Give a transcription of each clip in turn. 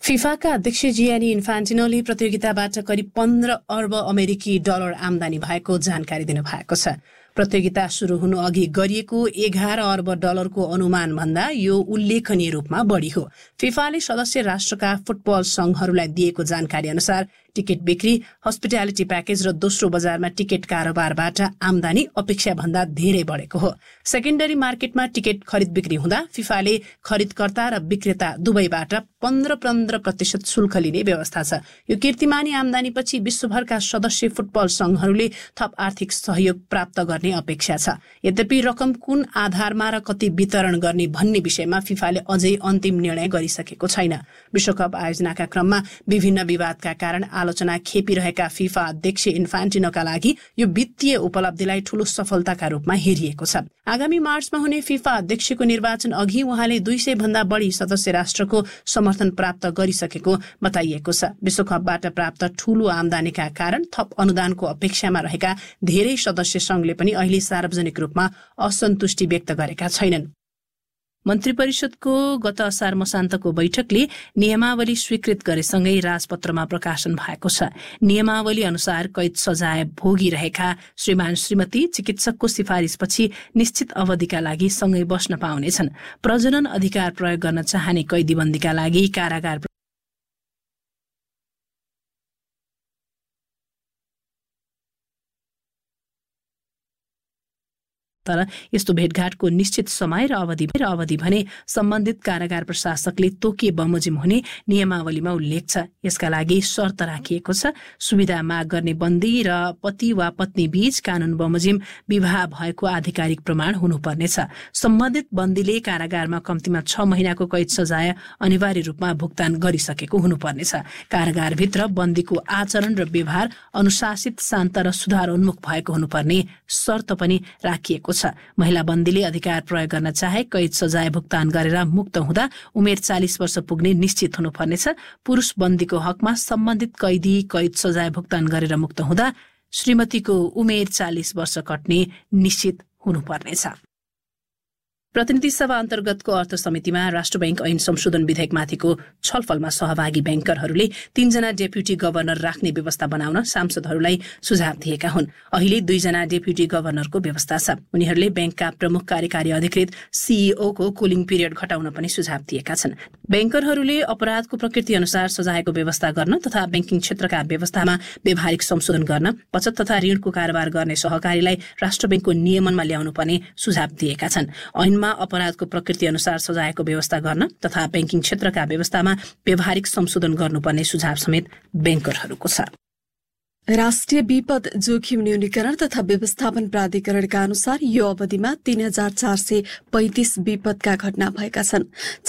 फिफाका अध्यक्ष जियानी इन्फान्टिनोले प्रतियोगिताबाट करिब 15 अर्ब अमेरिकी डलर आम्दानी भएको जानकारी दिनुभएको छ। प्रतियोगिता सुरु हुनु अघि गरिएको 11 अर्ब डलरको अनुमान भन्दा यो उल्लेखनीय रूपमा बढी हो। फिफाले सदस्य राष्ट्रका फुटबल संघहरूलाई दिएको जानकारी अनुसार टिकट बिक्री, हस्पिटालिटी प्याकेज र दोस्रो बजारमा टिकट कारोबारबाट आम्दानी अपेक्षा भन्दा धेरै बढेको हो। सेकेन्डरी मार्केटमा टिकट खरिद बिक्री हुँदा फिफाले खरिदकर्ता र विक्रेता दुवैबाट 15% शुल्क लिने व्यवस्था छ। यो कीर्तिमानी आम्दानीपछि विश्वभरका सदस्य फुटबल संघहरूले थप आर्थिक सहयोग प्राप्त गर्ने अपेक्षा छ। यद्यपि रकम कुन आधारमा र कति वितरण गर्ने भन्ने विषयमा फिफाले अझै अन्तिम निर्णय गरिसकेको छैन। विश्वकप आयोजनाका क्रममा विभिन्न विवादका कारण आलोचना खेपिरहेका फिफा अध्यक्ष इन्फान्टिनोका लागि यो वित्तीय उपलब्धिलाई ठूलो सफलताका रूपमा हेरिएको छ। आगामी मार्चमा हुने फिफा अध्यक्षको निर्वाचन अघि उहाँले 200 भन्दा बढी सदस्य राष्ट्रको समर्थन प्राप्त गरिसकेको बताइएको छ। विश्वकपबाट प्राप्त ठूलो आम्दानीका कारण थप अनुदानको अपेक्षामा रहेका धेरै सदस्य संघले पनि अहिले सार्वजनिक रूपमा असन्तुष्टि व्यक्त गरेका छैनन्। मन्त्री परिषदको गत असार मसान्तको बैठकले नियमावली स्वीकृत गरेसँगै राजपत्रमा प्रकाशन भएको छ। नियमावली अनुसार कैद सजाय भोगिरहेका श्रीमान श्रीमती चिकित्सकको सिफारिसपछि निश्चित अवधिका लागि सँगै बस्न पाउनेछन्। प्रजनन अधिकार प्रयोग गर्न चाहने कैदीबन्दीका लागि कारागार तर यस्तो भेटघाटको निश्चित समय र अवधि भने सम्बन्धित कारागार प्रशासकले तोकिए बमोजिम हुने नियमावलीमा उल्लेख छ। यसका लागि शर्त राखिएको छ। सुविधा माग गर्ने बन्दी र पति वा पत्नी बीच कानून बमोजिम विवाह भएको आधिकारिक प्रमाण हुनुपर्नेछ। सम्बन्धित बन्दीले कारागारमा कम्तीमा 6 महिनाको कैद सजाय अनिवार्य रूपमा भुक्तान गरिसकेको हुनुपर्नेछ। कारागारभित्र बन्दीको आचरण र व्यवहार अनुशासित, शान्त र सुधारोन्मुख भएको हुनुपर्ने शर्त पनि राखिएको छ। महिला बन्दीले अधिकार प्रयोग गर्न चाहे कैद सजाय भुक्तान गरेर मुक्त हुँदा उमेर 40 वर्ष पुग्ने निश्चित हुनुपर्नेछ। पुरुष बन्दीको हकमा सम्बन्धित कैदी कैद सजाय भुक्तान गरेर मुक्त हुँदा श्रीमतीको उमेर 40 वर्ष कट्ने निश्चित हुनुपर्नेछ। प्रतिनिधि सभा अन्तर्गतको अर्थ समितिमा राष्ट्र बैंक ऐन संशोधन विधेयकमाथिको छलफलमा सहभागी बैंकरहरूले 3 जना डेप्युटी गभर्नर राख्ने व्यवस्था बनाउन सांसदहरूलाई सुझाव दिएका हुन्। अहिले 2 जना डेप्युटी गभर्नरको व्यवस्था छ। उनीहरूले बैंकका प्रमुख कार्यकारी अधिकृत सीईओ को कुलिङ पिरियड घटाउन पनि सुझाव दिएका छन्। बैंकरहरूले अपराधको प्रकृति अनुसार सजायको व्यवस्था गर्न तथा बैंकिङ क्षेत्रका व्यवस्थामा व्यावहारिक संशोधन गर्न, बचत तथा ऋणको कारोबार गर्ने सहकारीलाई राष्ट्र बैंकको नियमनमा ल्याउनु पर्ने सुझाव दिएका छन्। ऐनमा अपराधको प्रकृति अनुसार सजायको व्यवस्था गर्न तथा बैंकिङ क्षेत्रका व्यवस्थामा व्यावहारिक संशोधन गर्नुपर्ने सुझाव समेत बैंकरहरूको छ। राष्ट्रिय विपद जोखिम न्यूनीकरण तथा व्यवस्थापन प्राधिकरणका अनुसार यो अवधिमा 3435 विपदका घटना भएका छन्।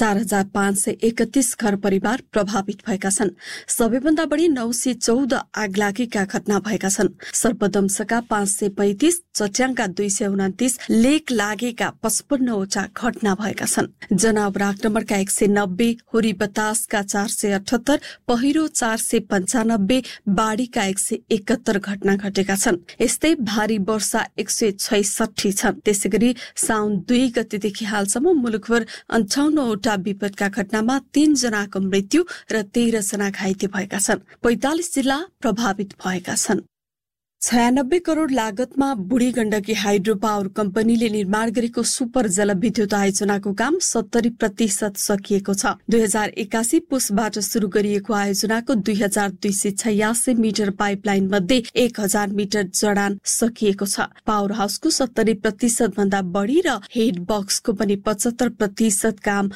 4531 घर परिवार प्रभावित भएका छन्। सबैभन्दा बढी 914 आगलागीका घटना भएका छन्। सर्पदंशका 535, चट्याङका 229, लेक लागेका 55वटा घटना भएका छन्। जनावर आक्रमणका 190, हुरी बतासका 478, पहिरो 495, बाढीका 171 घटना घटेका छन्। यस्तै भारी वर्षा 166 छन्। त्यसैगरी साउन 2 गतेदेखि हालसम्म मुलुकभर 58वटा विपदका घटनामा 3 जनाको मृत्यु र 13 जना घाइते भएका छन्। 45 जिल्ला प्रभावित भएका छन्। 96 करोड़ लागतमा बुढी गण्डकी हाइड्रो पावर कम्पनीले निर्माण गरेको सुपर जलविद्युत आयोजनाको काम 70% सकिएको छ। 2081 पुसबाट शुरू गरिएको आयोजनाको 2286 मिटर पाइपलाइन मध्ये 1000 मिटर जडान सकिएको छ। पावर हाउसको 70% भन्दा बढी र हेड बक्सको पनि 75% काम